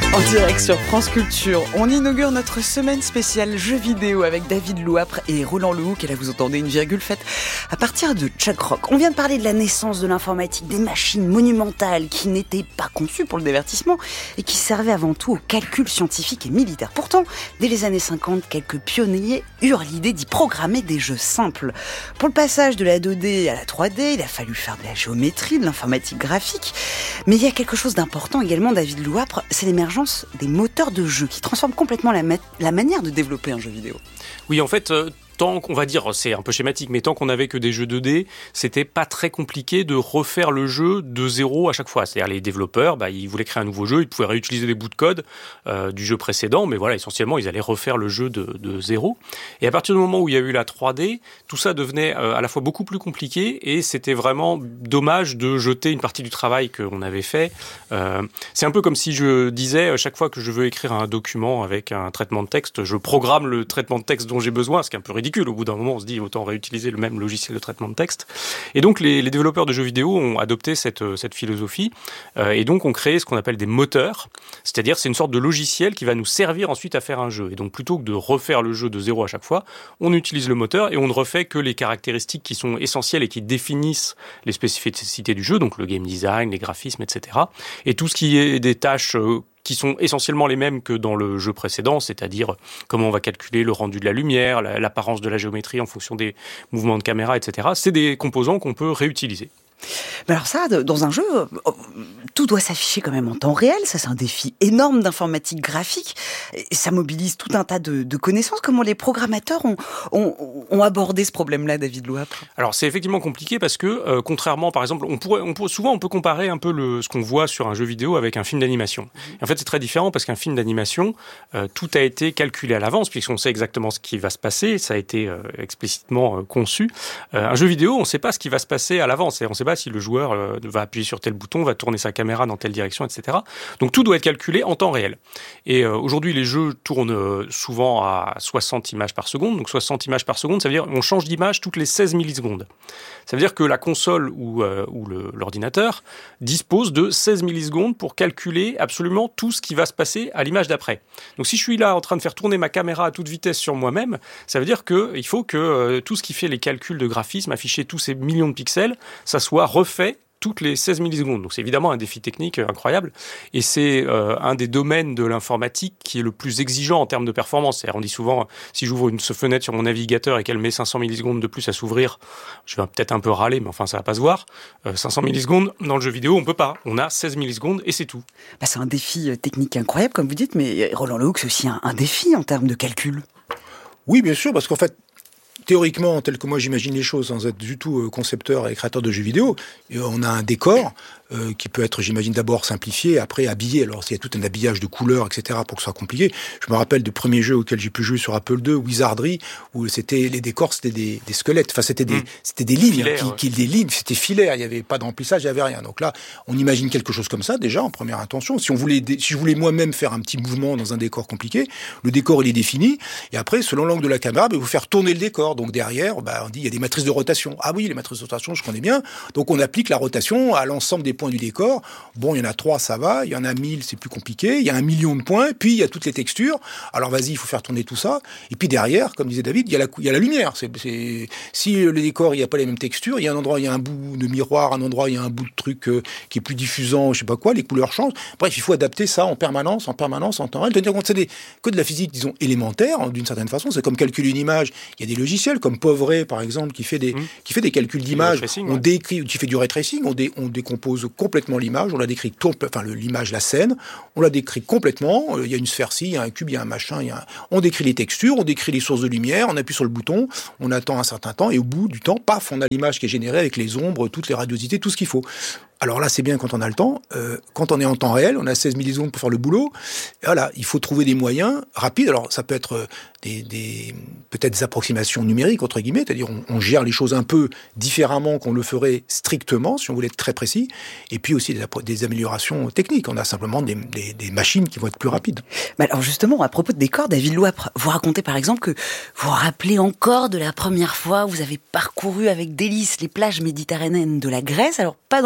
En direct sur France Culture, on inaugure notre semaine spéciale jeux vidéo avec David Louapre et Roland Lehoucq. Et là, vous entendez une virgule faite à partir de Chuck Rock. On vient de parler de la naissance de l'informatique, des machines monumentales qui n'étaient pas conçues pour le divertissement et qui servaient avant tout au calcul scientifique et militaire. Pourtant, dès les années 50, quelques pionniers eurent l'idée d'y programmer des jeux simples. Pour le passage de la 2D à la 3D, il a fallu faire de la géométrie, de l'informatique graphique. Mais il y a quelque chose d'important également, David Louapre, c'est l'émergence des moteurs de jeu qui transforment complètement la manière de développer un jeu vidéo. Oui, en fait, tant qu'on va dire, c'est un peu schématique, mais tant qu'on n'avait que des jeux 2D, c'était pas très compliqué de refaire le jeu de zéro à chaque fois. C'est-à-dire les développeurs, ils voulaient créer un nouveau jeu, ils pouvaient réutiliser des bouts de code du jeu précédent, mais voilà, essentiellement, ils allaient refaire le jeu de zéro. Et à partir du moment où il y a eu la 3D, tout ça devenait à la fois beaucoup plus compliqué et c'était vraiment dommage de jeter une partie du travail qu'on avait fait. C'est un peu comme si je disais, chaque fois que je veux écrire un document avec un traitement de texte, je programme le traitement de texte dont j'ai besoin, ce qui est un peu ridicule. Au bout d'un moment, on se dit autant réutiliser le même logiciel de traitement de texte. Et donc, les développeurs de jeux vidéo ont adopté cette philosophie et donc ont créé ce qu'on appelle des moteurs. C'est-à-dire, c'est une sorte de logiciel qui va nous servir ensuite à faire un jeu. Et donc, plutôt que de refaire le jeu de zéro à chaque fois, on utilise le moteur et on ne refait que les caractéristiques qui sont essentielles et qui définissent les spécificités du jeu, donc le game design, les graphismes, etc. Et tout ce qui est des tâches qui sont essentiellement les mêmes que dans le jeu précédent, c'est-à-dire comment on va calculer le rendu de la lumière, l'apparence de la géométrie en fonction des mouvements de caméra, etc. C'est des composants qu'on peut réutiliser. Mais alors ça, dans un jeu, tout doit s'afficher quand même en temps réel. Ça, c'est un défi énorme d'informatique graphique. Et ça mobilise tout un tas de connaissances. Comment les programmateurs ont abordé ce problème-là, David Louapre ? Alors, c'est effectivement compliqué parce que, contrairement, par exemple, souvent on peut comparer un peu ce qu'on voit sur un jeu vidéo avec un film d'animation. Et en fait, c'est très différent parce qu'un film d'animation, tout a été calculé à l'avance puisqu'on sait exactement ce qui va se passer. Ça a été explicitement conçu. Un jeu vidéo, on ne sait pas ce qui va se passer à l'avance. Et on ne sait pas si le joueur va appuyer sur tel bouton, va tourner sa caméra dans telle direction, etc. Donc tout doit être calculé en temps réel. Et aujourd'hui, les jeux tournent souvent à 60 images par seconde. Donc 60 images par seconde, ça veut dire qu'on change d'image toutes les 16 millisecondes. Ça veut dire que la console ou l'ordinateur dispose de 16 millisecondes pour calculer absolument tout ce qui va se passer à l'image d'après. Donc si je suis là en train de faire tourner ma caméra à toute vitesse sur moi-même, ça veut dire qu'il faut que tout ce qui fait les calculs de graphisme, afficher tous ces millions de pixels, ça soit refait toutes les 16 millisecondes. Donc c'est évidemment un défi technique incroyable et c'est un des domaines de l'informatique qui est le plus exigeant en termes de performance. C'est-à-dire, on dit souvent, si j'ouvre une fenêtre sur mon navigateur et qu'elle met 500 millisecondes de plus à s'ouvrir, je vais peut-être un peu râler, mais enfin ça va pas se voir. 500 millisecondes, dans le jeu vidéo, on peut pas. On a 16 millisecondes et c'est tout. C'est un défi technique incroyable, comme vous dites, mais Roland Lehoucq, c'est aussi un défi en termes de calcul. Oui, bien sûr, parce qu'en fait, théoriquement, tel que moi j'imagine les choses, sans être du tout concepteur et créateur de jeux vidéo, on a un décor qui peut être, j'imagine, d'abord simplifié, après habillé. Alors, il y a tout un habillage de couleurs, etc., pour que ce soit compliqué. Je me rappelle du premier jeu auquel j'ai pu jouer sur Apple II, Wizardry, où les décors, c'était des squelettes. Enfin, c'était des lignes, des lignes, c'était filaire. Il n'y avait pas de remplissage, il n'y avait rien. Donc là, on imagine quelque chose comme ça, déjà, en première intention. Si je voulais moi-même faire un petit mouvement dans un décor compliqué, le décor, il est défini. Et après, selon l'angle de la caméra, vous faire tourner le décor. Donc derrière, on dit, il y a des matrices de rotation. Ah oui, les matrices de rotation, je connais bien. Donc on applique la rotation à l'ensemble des points du décor. Bon, il y en a 3, ça va. Il y en a 1000, c'est plus compliqué. Il y a 1 million de points. Puis il y a toutes les textures. Alors vas-y, il faut faire tourner tout ça. Et puis derrière, comme disait David, il y a la lumière. Si le décor, il n'y a pas les mêmes textures, il y a un endroit, il y a un bout de miroir, un endroit, il y a un bout de truc qui est plus diffusant, je sais pas quoi, les couleurs changent. Bref, il faut adapter ça en permanence, en temps réel. C'est-à-dire que c'est que de la physique, disons, élémentaire, d'une certaine façon. C'est comme calculer une image. Il y a des logiciels comme Povray, par exemple, qui fait des calculs d'images. Qui fait du ray tracing. On décompose complètement l'image. On la décrit, l'image, la scène. On la décrit complètement. Il y a une sphère-ci, il y a un cube, il y a un machin. On décrit les textures, on décrit les sources de lumière. On appuie sur le bouton. On attend un certain temps. Et au bout du temps, paf, on a l'image qui est générée avec les ombres, toutes les radiosités, tout ce qu'il faut. Alors là, c'est bien quand on a le temps. Quand on est en temps réel, on a 16 millisecondes pour faire le boulot. Et voilà, il faut trouver des moyens rapides. Alors, ça peut être peut-être des approximations numériques, entre guillemets, c'est-à-dire on gère les choses un peu différemment qu'on le ferait strictement, si on voulait être très précis. Et puis aussi des améliorations techniques. On a simplement des machines qui vont être plus rapides. Alors justement, à propos de décors, David Louapre, vous racontez par exemple que vous vous rappelez encore de la première fois où vous avez parcouru avec délice les plages méditerranéennes de la Grèce. Alors, pas dans la vraie vie,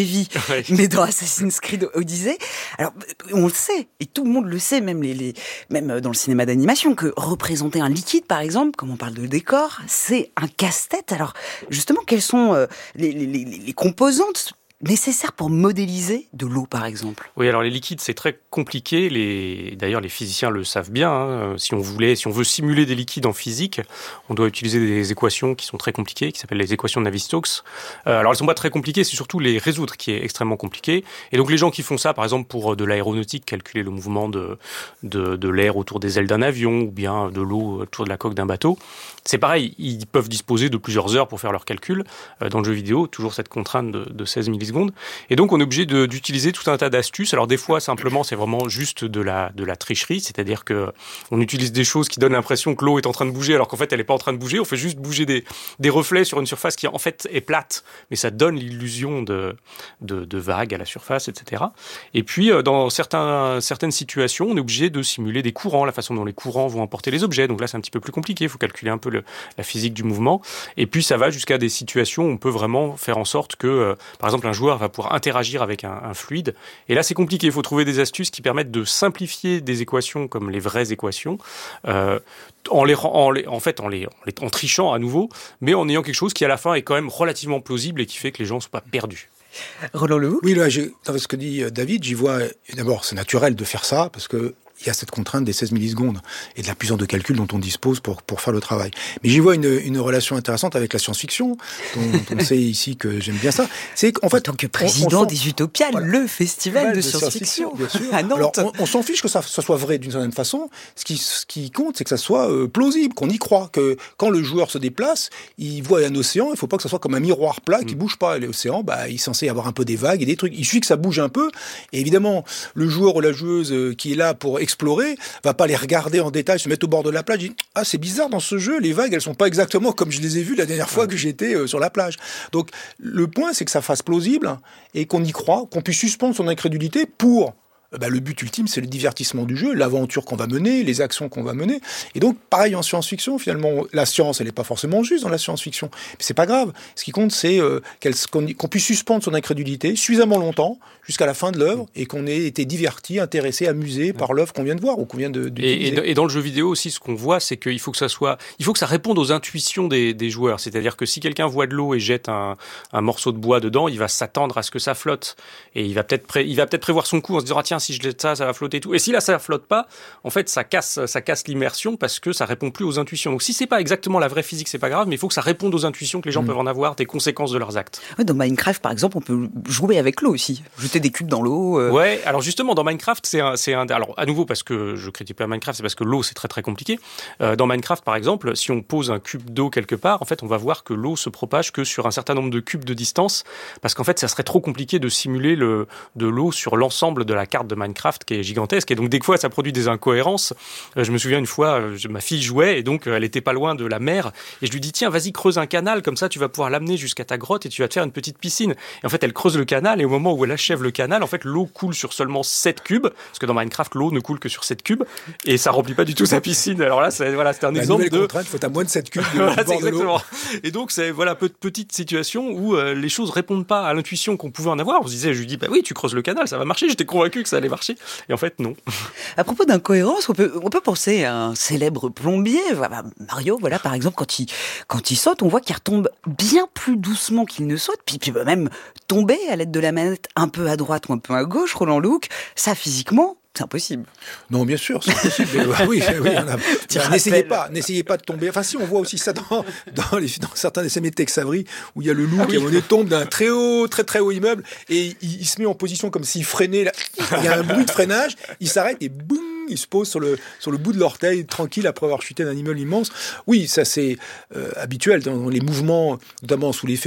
vie, mais dans Assassin's Creed Odyssey. Alors, on le sait, et tout le monde le sait, même même dans le cinéma d'animation, que représenter un liquide, par exemple, comme on parle de décor, c'est un casse-tête. Alors, justement, quelles sont les composantes nécessaires pour modéliser de l'eau, par exemple? Oui, alors les liquides, c'est très compliqué. D'ailleurs, les physiciens le savent bien. Hein. Si on veut simuler des liquides en physique, on doit utiliser des équations qui sont très compliquées, qui s'appellent les équations de Navier-Stokes. Alors, elles sont pas très compliquées, c'est surtout les résoudre qui est extrêmement compliqué. Et donc, les gens qui font ça, par exemple, pour de l'aéronautique, calculer le mouvement de l'air autour des ailes d'un avion, ou bien de l'eau autour de la coque d'un bateau, c'est pareil, ils peuvent disposer de plusieurs heures pour faire leurs calculs. Dans le jeu vidéo, toujours cette contrainte de 16 millisecondes. Et donc, on est obligé d'utiliser tout un tas d'astuces. Alors, des fois, simplement, c'est vraiment juste de la tricherie. C'est-à-dire que on utilise des choses qui donnent l'impression que l'eau est en train de bouger, alors qu'en fait, elle n'est pas en train de bouger. On fait juste bouger des reflets sur une surface qui, en fait, est plate. Mais ça donne l'illusion de vagues à la surface, etc. Et puis, dans certaines situations, on est obligé de simuler des courants, la façon dont les courants vont emporter les objets. Donc là, c'est un petit peu plus compliqué. Il faut calculer un peu la physique du mouvement. Et puis, ça va jusqu'à des situations où on peut vraiment faire en sorte que, par exemple, un joueur va pouvoir interagir avec un fluide. Et là, c'est compliqué. Il faut trouver des astuces qui permettent de simplifier des équations comme les vraies équations, en trichant à nouveau, mais en ayant quelque chose qui, à la fin, est quand même relativement plausible et qui fait que les gens ne sont pas perdus. Roland Lehoucq ? Oui, là, dans ce que dit David, j'y vois, d'abord, c'est naturel de faire ça, parce que il y a cette contrainte des 16 millisecondes et de la puissance de calcul dont on dispose pour faire le travail. Mais j'y vois une relation intéressante avec la science-fiction, dont on sait ici que j'aime bien ça. C'est qu'en fait, en tant que président des Utopiales, voilà, le festival de science-fiction bien sûr. à Nantes. Alors, on s'en fiche que ça soit vrai d'une certaine façon. Ce qui compte, c'est que ça soit plausible, qu'on y croit, que quand le joueur se déplace, il voit un océan, il ne faut pas que ça soit comme un miroir plat qui bouge pas. L'océan, il est censé avoir un peu des vagues et des trucs. Il suffit que ça bouge un peu. Et évidemment, le joueur ou la joueuse qui est là pour explorer, va pas les regarder en détail, se mettre au bord de la plage, dit « Ah, c'est bizarre dans ce jeu, les vagues, elles sont pas exactement comme je les ai vues la dernière fois que j'étais sur la plage. » Donc, le point, c'est que ça fasse plausible et qu'on y croit, qu'on puisse suspendre son incrédulité pour... le but ultime, c'est le divertissement du jeu, l'aventure qu'on va mener, les actions qu'on va mener. Et donc, pareil en science-fiction, finalement, la science, elle n'est pas forcément juste dans la science-fiction. Mais c'est pas grave. Ce qui compte, c'est qu'on puisse suspendre son incrédulité suffisamment longtemps, jusqu'à la fin de l'œuvre, et qu'on ait été diverti, intéressé, amusé par l'œuvre qu'on vient de voir ou qu'on vient d'utiliser. Et dans le jeu vidéo aussi, ce qu'on voit, c'est qu'il faut que ça réponde aux intuitions des joueurs. C'est-à-dire que si quelqu'un voit de l'eau et jette un morceau de bois dedans, il va s'attendre à ce que ça flotte. Et il va peut-être prévoir son coup en se disant, ah, tiens, si je jette ça va flotter et tout. Et si là, ça flotte pas, en fait, ça casse l'immersion parce que ça répond plus aux intuitions. Donc, si c'est pas exactement la vraie physique, c'est pas grave, mais il faut que ça réponde aux intuitions que les gens peuvent en avoir, des conséquences de leurs actes. Ouais, dans Minecraft, par exemple, on peut jouer avec l'eau aussi. Jeter des cubes dans l'eau. Ouais, alors justement, dans Minecraft, alors, à nouveau, parce que je critique pas Minecraft, c'est parce que l'eau, c'est très très compliqué. Dans Minecraft, par exemple, si on pose un cube d'eau quelque part, en fait, on va voir que l'eau se propage que sur un certain nombre de cubes de distance, parce qu'en fait, ça serait trop compliqué de simuler de l'eau sur l'ensemble de la carte de Minecraft, qui est gigantesque, et donc des fois ça produit des incohérences. Je me souviens une fois, ma fille jouait et donc elle était pas loin de la mer et je lui dis tiens vas-y creuse un canal comme ça tu vas pouvoir l'amener jusqu'à ta grotte et tu vas te faire une petite piscine. Et en fait elle creuse le canal et au moment où elle achève le canal en fait l'eau coule sur seulement 7 cubes parce que dans Minecraft l'eau ne coule que sur 7 cubes et ça remplit pas du tout sa piscine. Alors là c'est un exemple de contrainte, il faut à moins de 7 cubes voilà, bord de l'eau. Et donc c'est petite situation où les choses répondent pas à l'intuition qu'on pouvait en avoir. Je lui dis bah oui tu creuses le canal ça va marcher, j'étais convaincu que ça allait marcher et en fait non. À propos d'incohérence, on peut penser à un célèbre plombier, Mario, voilà, par exemple, quand il saute, on voit qu'il retombe bien plus doucement qu'il ne saute, puis il peut même tomber à l'aide de la manette un peu à droite ou un peu à gauche, Roland Lehoucq. Ça, physiquement, c'est impossible. Non, bien sûr, c'est possible. oui, n'essayez pas de tomber. Enfin, si, on voit aussi ça dans certains dessins de Tex Avery, où il y a le loup qui, à un moment donné, tombe d'un très très haut immeuble, et il se met en position comme s'il freinait. Là. Il y a un bruit de freinage, il s'arrête et boum, il se pose sur le bout de l'orteil, tranquille, après avoir chuté d'un immeuble immense. Oui, ça c'est habituel dans les mouvements, notamment sous l'effet